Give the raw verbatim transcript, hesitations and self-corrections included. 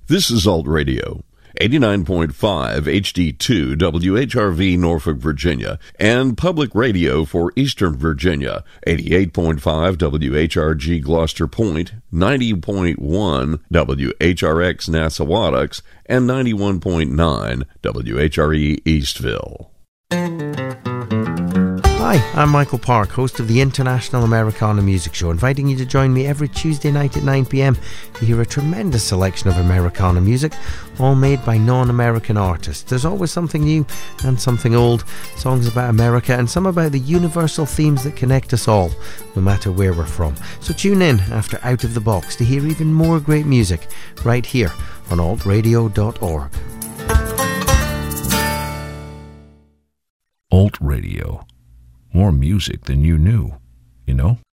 This is Alt Radio, eighty-nine point five H D two W H R V Norfolk, Virginia, and Public Radio for Eastern Virginia, eighty-eight point five W H R G Gloucester Point, ninety point one W H R X Nassawadox, and ninety-one point nine W H R E Eastville. Hi, I'm Michael Park, host of the International Americana Music Show, inviting you to join me every Tuesday night at nine p.m. to hear a tremendous selection of Americana music, all made by non-American artists. There's always something new and something old, songs about America and some about the universal themes that connect us all, no matter where we're from. So tune in after Out of the Box to hear even more great music right here on alt radio dot org. Alt Radio. More music than you knew, you know?